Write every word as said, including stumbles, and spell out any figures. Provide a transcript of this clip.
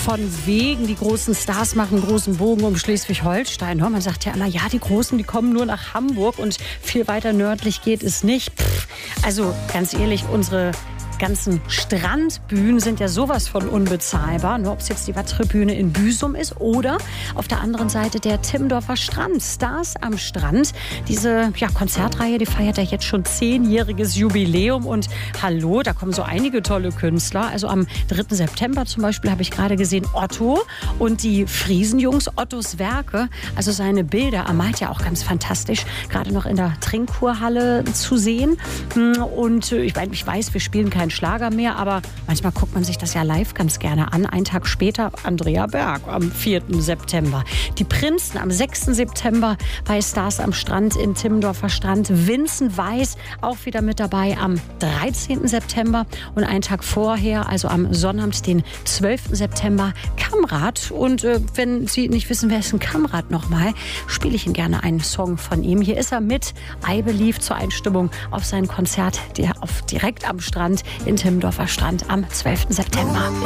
von wegen, die großen Stars machen großen Bogen um Schleswig-Holstein. Man sagt ja immer, ja, die Großen, die kommen nur nach Hamburg und viel weiter nördlich geht es nicht. Pff, also ganz ehrlich, unsere ganzen Strandbühnen sind ja sowas von unbezahlbar. Nur ob es jetzt die Wattribühne in Büsum ist oder auf der anderen Seite der Timmendorfer Strand. Stars am Strand. Diese ja, Konzertreihe, die feiert ja jetzt schon zehnjähriges Jubiläum. Und hallo, da kommen so einige tolle Künstler. Also am dritten September zum Beispiel habe ich gerade gesehen Otto und die Friesenjungs, Ottos Werke. Also seine Bilder, er malt ja auch ganz fantastisch. Gerade noch in der Trinkkurhalle zu sehen. Und ich, mein, ich weiß, wir spielen kein Schlager mehr, aber manchmal guckt man sich das ja live ganz gerne an. Einen Tag später Andrea Berg am vierten September. Die Prinzen am sechsten September bei Stars am Strand in Timmendorfer Strand. Vincent Weiss auch wieder mit dabei am dreizehnten September. Und einen Tag vorher, also am Sonnabend, den zwölften September, Kamrat. Und äh, wenn Sie nicht wissen, wer ist ein Kamrat nochmal, spiele ich Ihnen gerne einen Song von ihm. Hier ist er mit I Believe zur Einstimmung auf sein Konzert der auf direkt am Strand in Timmendorfer Strand am zwölften September.